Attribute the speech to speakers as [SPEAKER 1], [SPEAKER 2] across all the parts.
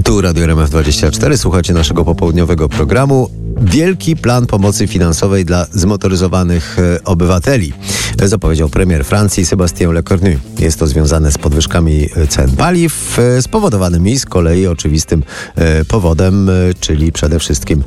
[SPEAKER 1] Tu Radio RMF24, słuchacie naszego popołudniowego programu. Wielki plan pomocy finansowej dla zmotoryzowanych obywateli, zapowiedział premier Francji Sébastien Lecornu. Jest to związane z podwyżkami cen paliw, spowodowanymi z kolei oczywistym powodem, czyli przede wszystkim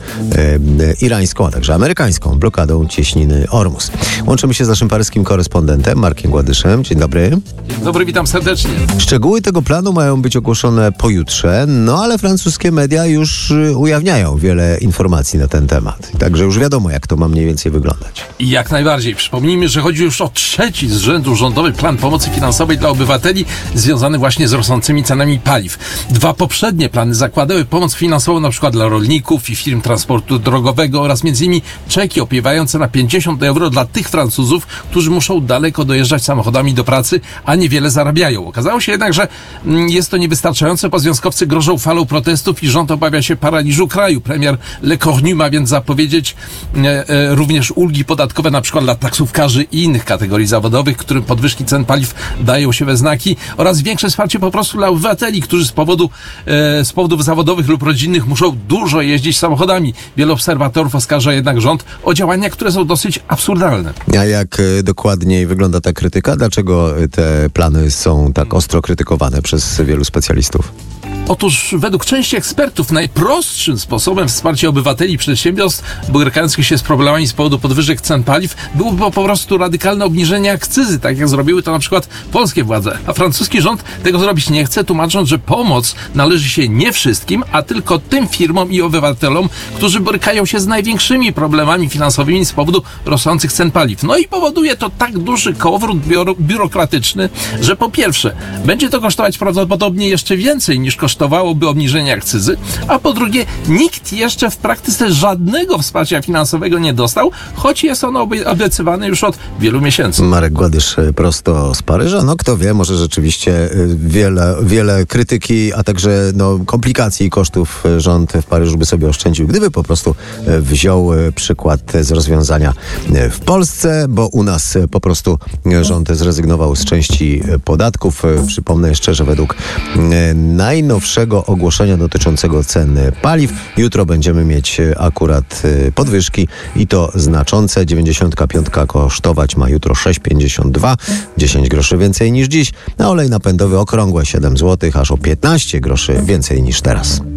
[SPEAKER 1] irańską, a także amerykańską blokadą cieśniny Ormus. Łączymy się z naszym paryskim korespondentem Markiem Gładyszem. Dzień dobry.
[SPEAKER 2] Dzień dobry, witam serdecznie.
[SPEAKER 1] Szczegóły tego planu mają być ogłoszone pojutrze, ale francuskie media już ujawniają wiele informacji na ten temat. Także już wiadomo, jak to ma mniej więcej wyglądać.
[SPEAKER 2] I jak najbardziej. Przypomnijmy, że chodzi już o trzeci z rzędu rządowy plan pomocy finansowej dla obywateli związany właśnie z rosnącymi cenami paliw. Dwa poprzednie plany zakładały pomoc finansową na przykład dla rolników i firm transportu drogowego oraz m.in. czeki opiewające na 50 euro dla tych Francuzów, którzy muszą daleko dojeżdżać samochodami do pracy, a niewiele zarabiają. Okazało się jednak, że jest to niewystarczające, bo związkowcy grożą falą protestów i rząd obawia się paraliżu kraju. Premier Lecornu ma więc zapowiedzieć również ulgi podatkowe na przykład dla taksówkarzy i innych kategorii zawodowych, którym podwyżki cen paliw dają się we znaki, oraz większe wsparcie po prostu dla obywateli, którzy z powodów zawodowych lub rodzinnych muszą dużo jeździć samochodami. Wielu obserwatorów oskarża jednak rząd o działania, które są dosyć absurdalne.
[SPEAKER 1] A jak dokładniej wygląda ta krytyka? Dlaczego te plany są tak ostro krytykowane przez wielu specjalistów?
[SPEAKER 2] Otóż według części ekspertów najprostszym sposobem wsparcia obywateli i przedsiębiorstw borykających się z problemami z powodu podwyżek cen paliw byłoby po prostu radykalne obniżenie akcyzy, tak jak zrobiły to na przykład polskie władze. A francuski rząd tego zrobić nie chce, tłumacząc, że pomoc należy się nie wszystkim, a tylko tym firmom i obywatelom, którzy borykają się z największymi problemami finansowymi z powodu rosnących cen paliw. No i powoduje to tak duży kołowrót biurokratyczny, że po pierwsze będzie to kosztować prawdopodobnie jeszcze więcej niż kosztowałoby obniżenie akcyzy, a po drugie nikt jeszcze w praktyce żadnego wsparcia finansowego nie dostał, choć jest ono obiecywane już od wielu miesięcy.
[SPEAKER 1] Marek Gładysz prosto z Paryża. Kto wie, może rzeczywiście wiele krytyki, a także komplikacji i kosztów rząd w Paryżu by sobie oszczędził, gdyby po prostu wziął przykład z rozwiązania w Polsce, bo u nas po prostu rząd zrezygnował z części podatków. Przypomnę jeszcze, że według najnowszego ogłoszenia dotyczącego cen paliw jutro będziemy mieć akurat podwyżki i to znaczące. 95 kosztować ma jutro 6,52, 10 groszy więcej niż dziś, a olej napędowy okrągłe 7 zł, aż o 15 groszy więcej niż teraz.